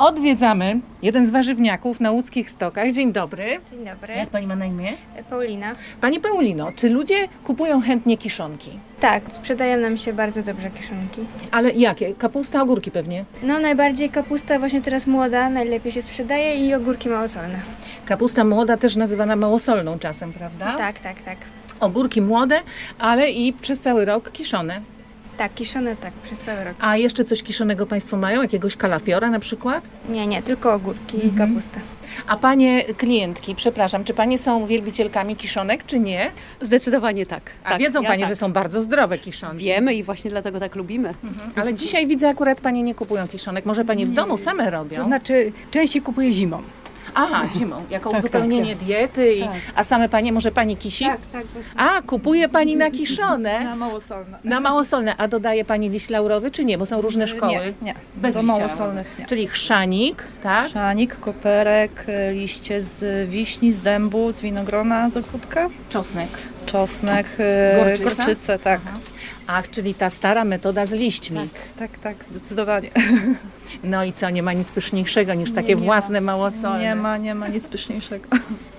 Odwiedzamy jeden z warzywniaków na łódzkich stokach. Dzień dobry. Dzień dobry. Jak pani ma na imię? Paulina. Pani Paulino, czy ludzie kupują chętnie kiszonki? Tak, sprzedają nam się bardzo dobrze kiszonki. Ale jakie? Kapusta, ogórki pewnie? No najbardziej kapusta właśnie teraz młoda, najlepiej się sprzedaje i ogórki małosolne. Kapusta młoda też nazywana małosolną czasem, prawda? Tak. Ogórki młode, ale i przez cały rok kiszone. Tak, kiszone tak, przez cały rok. A jeszcze coś kiszonego państwo mają? Jakiegoś kalafiora na przykład? Nie, tylko ogórki i kapusta. A panie klientki, przepraszam, czy panie są wielbicielkami kiszonek, czy nie? Zdecydowanie tak. A tak, wiedzą ja panie, tak. że są bardzo zdrowe kiszonki. Wiemy i właśnie dlatego tak lubimy. Ale dzisiaj widzę, akurat panie nie kupują kiszonek. Może panie w domu same robią? To znaczy, częściej kupuję zimą. Aha, zimą, jako Tak, uzupełnienie diety. Tak. A same panie, może pani kisi? Tak, właśnie. A, kupuje pani na kiszone? Na małosolne. Na małosolne. A dodaje pani liść laurowy, czy nie? Bo są różne szkoły. Nie. Bez Do liścia małosolnych nie. Czyli chrzanik, tak? Szanik, koperek, liście z wiśni, z dębu, z winogrona, z ogródka, Czosnek. czosnek, Gorczyca? gorczycę, tak. Ach, czyli ta stara metoda z liśćmi. Tak, zdecydowanie. No i co, nie ma nic pyszniejszego niż takie nie własne małosolne. Nie ma nic pyszniejszego.